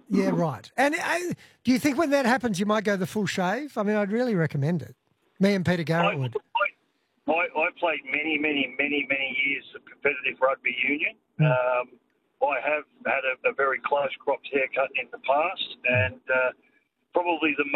Yeah, right. And do you think when that happens you might go the full shave? I mean, I'd really recommend it. Me and Peter Garrett would. I played many years of competitive rugby union. I have had a very close cropped haircut in the past, and probably the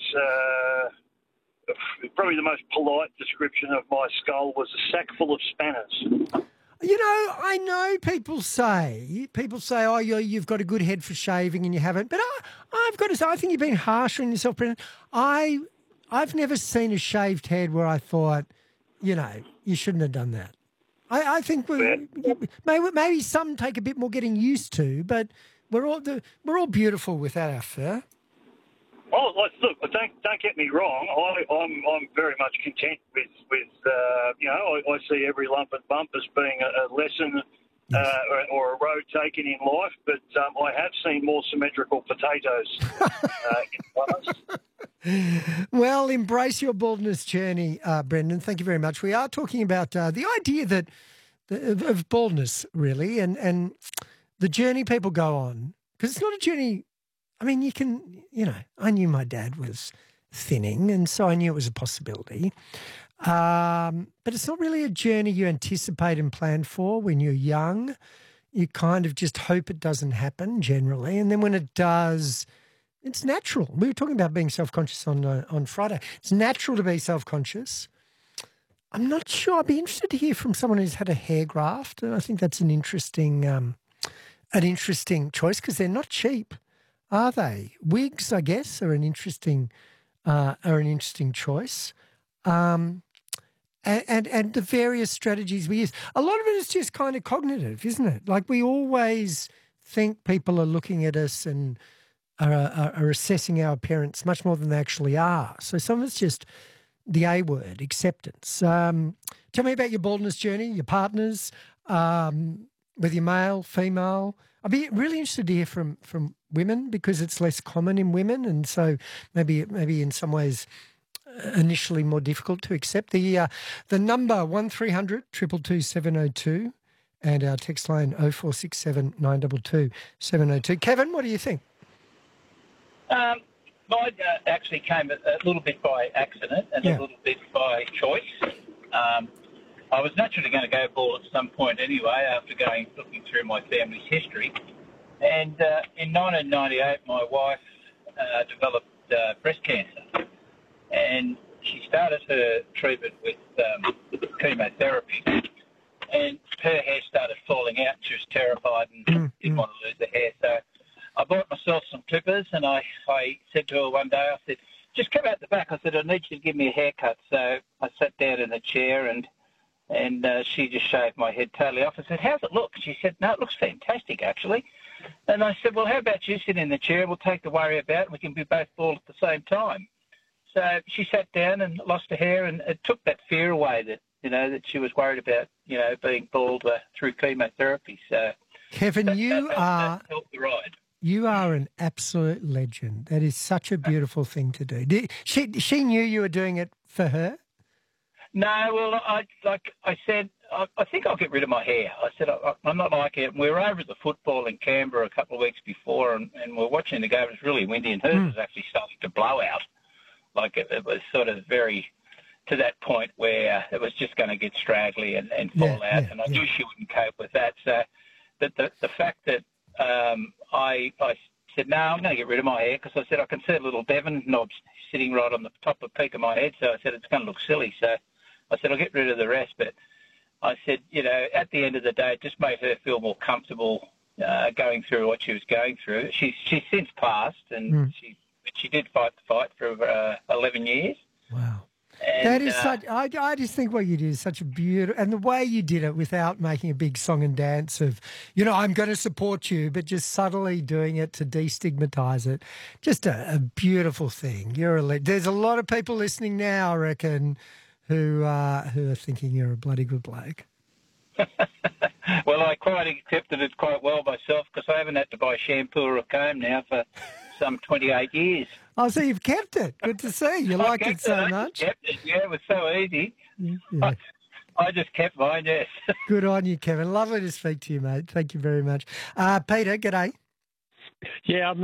most polite description of my skull was a sack full of spanners. You know, I know people say, oh, you've got a good head for shaving and you haven't. But I've got to say, I think you've been harsh on yourself, Brendan. I've never seen a shaved head where I thought, you know, you shouldn't have done that. I think maybe some take a bit more getting used to, but we're all beautiful without our fur. Oh, look, don't get me wrong. I'm very much content with you know, I see every lump and bump as being a lesson or a road taken in life. But I have seen more symmetrical potatoes in the past. Well, embrace your baldness journey, Brendan. Thank you very much. We are talking about the idea of baldness, really, and the journey people go on, because it's not a journey. I mean, I knew my dad was thinning, and so I knew it was a possibility. But it's not really a journey you anticipate and plan for when you're young. You kind of just hope it doesn't happen generally. And then when it does, it's natural. We were talking about being self-conscious on Friday. It's natural to be self-conscious. I'm not sure. I'd be interested to hear from someone who's had a hair graft. And I think that's an interesting choice because they're not cheap. Are they? Wigs, I guess, are an interesting choice, and the various strategies we use. A lot of it is just kind of cognitive, isn't it? Like we always think people are looking at us and are assessing our appearance much more than they actually are. So some of it's just the A word, acceptance. Tell me about your baldness journey, your partners, whether you're male, female. I'd be really interested to hear from women because it's less common in women, and so maybe in some ways initially more difficult to accept. The number 1300 222 702 and our text line 0467 922 702. Kevin, what do you think? Mine actually came a little bit by accident and a little bit by choice. I was naturally going to go bald at some point anyway after looking through my family's history. And in 1998, my wife developed breast cancer. And she started her treatment with chemotherapy. And her hair started falling out. She was terrified and didn't want to lose the hair. So I bought myself some clippers and I said to her one day, I said, just come out the back. I said, I need you to give me a haircut. So I sat down in a chair and she just shaved my head totally off. I said, how's it look? She said, no, it looks fantastic, actually. And I said, well, how about you sit in the chair? We'll take the worry about it. We can be both bald at the same time. So she sat down and lost her hair, and it took that fear away that she was worried about, being bald through chemotherapy. So, Kevin, you are helped the ride. You are an absolute legend. That is such a beautiful thing to do. She knew you were doing it for her? No, well, I said, I think I'll get rid of my hair. I said, I'm not like it. We were over at the football in Canberra a couple of weeks before, and we were watching the game. It was really windy, and hers was actually starting to blow out. Like it was sort of very to that point where it was just going to get straggly and fall out, and I knew she wouldn't cope with that. So the fact that I said, no, I'm going to get rid of my hair because I said I can see a little Devon knob sitting right on the top of peak of my head, so I said it's going to look silly. So I said I'll get rid of the rest, but I said, at the end of the day, it just made her feel more comfortable going through what she was going through. She's since passed, and she did fight the fight for 11 years. Wow. And, that is such. I just think what you did is such a beautiful, and the way you did it without making a big song and dance of, I'm going to support you, but just subtly doing it to destigmatize it. Just a beautiful thing. There's a lot of people listening now, I reckon, who are thinking you're a bloody good bloke. Well, I quite accepted it quite well myself because I haven't had to buy shampoo or a comb now for some 28 years. Oh, so you've kept it. Good to see. You like it so much. Kept it. Yeah, it was so easy. Yeah. I just kept mine, yes. Good on you, Kevin. Lovely to speak to you, mate. Thank you very much. Peter, g'day. Yeah,